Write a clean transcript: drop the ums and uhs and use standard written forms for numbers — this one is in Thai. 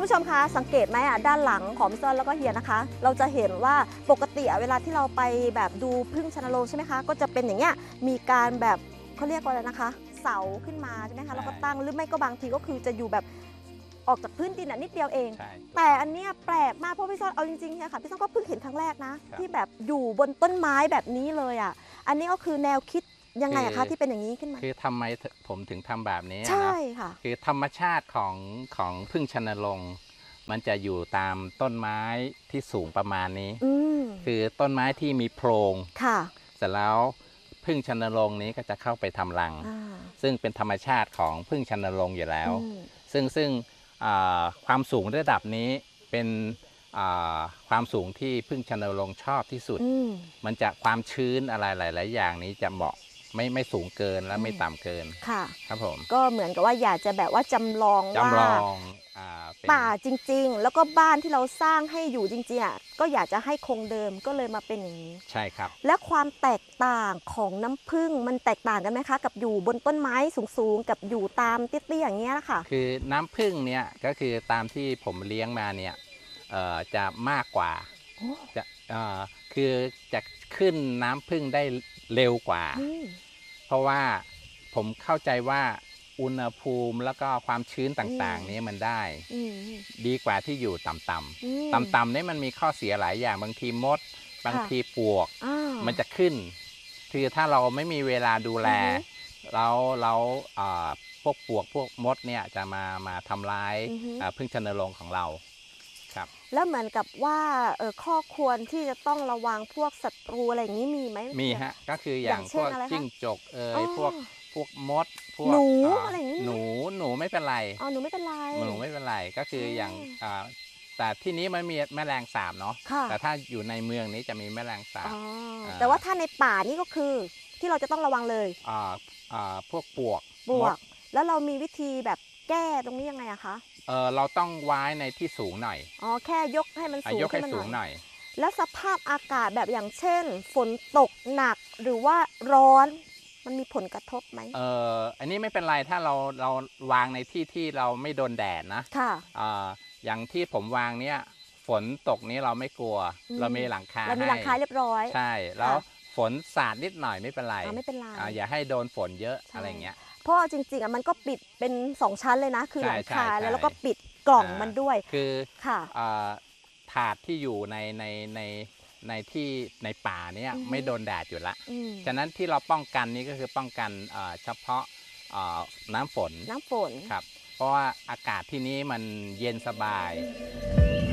ผู้ชมคะสังเกตไหมด้านหลังของพี่ส้นแล้วก็เฮียนะคะเราจะเห็นว่าปกติเวลาที่เราไปแบบดูพึ่งชนโรงใช่ไหมคะก็จะเป็นอย่างเงี้ยมีการแบบเขาเรียกว่าอะไรนะคะเสาขึ้นมาใช่ไหมคะแล้วก็ตั้งหรือไม่ก็บางทีก็คือจะอยู่แบบออกจากพื้นดินนิดเดียวเองแต่อันเนี้ยแปลกมากเพราะพี่ส้นเอาจริงๆค่ะพี่ส้นก็เพิ่งเห็นครั้งแรกนะที่แบบอยู่บนต้นไม้แบบนี้เลยอันนี้ก็คือแนวคิดยังไงคะที่เป็นอย่างนี้ขึ้นมาคือทำไมผมถึงทำแบบนี้ใช่ค่ะคือธรรมชาติของพึ่งชนรงค์มันจะอยู่ตามต้นไม้ที่สูงประมาณนี้คือต้นไม้ที่มีโพรงค่ะเสร็จแล้วพึ่งชนรงค์นี้ก็จะเข้าไปทำรังซึ่งเป็นธรรมชาติของพึ่งชนรงค์อยู่แล้วซึ่งความสูงระดับนี้เป็นความสูงที่พึ่งชนรงค์ชอบที่สุดมันจะความชื้นอะไรหลายๆอย่างนี้จะเหมาะไม่สูงเกินและไม่ต่ำเกินค่ะครับผมก็เหมือนกับว่าอยากจะแบบว่าจำลองว่าป่าจริงๆแล้วก็บ้านที่เราสร้างให้อยู่จริงๆก็อยากจะให้คงเดิมก็เลยมาเป็นอย่างนี้ใช่ครับและความแตกต่างของน้ำผึ้งมันแตกต่างกันไหมคะกับอยู่บนต้นไม้สูงๆกับอยู่ตามเตี้ยๆอย่างเงี้ยค่ะคือน้ำผึ้งเนี่ยก็คือตามที่ผมเลี้ยงมาเนี่ยจะมากกว่าจะคือจะขึ้นน้ำผึ้งได้เร็วกว่าเพราะว่าผมเข้าใจว่าอุณหภูมิแล้วก็ความชื้นต่างๆนี้มันได้ดีกว่าที่อยู่ต่ำๆนี่มันมีข้อเสียหลายอย่างบางทีมดบางทีปวกมันจะขึ้นคือถ้าเราไม่มีเวลาดูแลแล้วพวกปวกพวกมดเนี่ยจะมาทำร้ายพึ่งชนรงค์ของเราครับแล้วเหมือนกับว่าข้อควรที่จะต้องระวังพวกศัตรูอะไรอย่างนี้มีไหมมีฮะก็คืออย่างพวกจิ้งจกพวกมดพวกหนูอะไรอย่างนี้หนูไม่เป็นไรหนูไม่เป็นไรก็คืออย่างแต่ที่นี้มันมีแมลงสาบเนาะแต่ถ้าอยู่ในเมืองนี้จะมีแมลงสาบแต่ว่าถ้าในป่านี่ก็คือที่เราจะต้องระวังเลยพวกปวกแล้วเรามีวิธีแบบแก้ตรงนี้ยังไงอะคะเราต้องไว้ในที่สูงหน่อยแค่ยกให้มันสูงขึ้นมาหน่อยแล้วสภาพอากาศแบบอย่างเช่นฝนตกหนักหรือว่าร้อนมันมีผลกระทบไหมอันนี้ไม่เป็นไรถ้าเราวางในที่ที่เราไม่โดนแดดนะค่ะอย่างที่ผมวางเนี้ยฝนตกนี้เราไม่กลัวเรามีหลังคาเรียบร้อยใช่แล้วฝนสาดนิดหน่อยไม่เป็นไรอย่าให้โดนฝนเยอะอะไรเงี้ยเพราะจริงๆมันก็ปิดเป็น2ชั้นเลยนะคือหลังคาแล้วก็ปิดกล่องมันด้วยคือถาดที่อยู่ในที่ในป่าเนี้ยไม่โดนแดดอยู่ละฉะนั้นที่เราป้องกันนี้ก็คือป้องกันเฉพาะน้ำฝนครับเพราะว่าอากาศที่นี้มันเย็นสบาย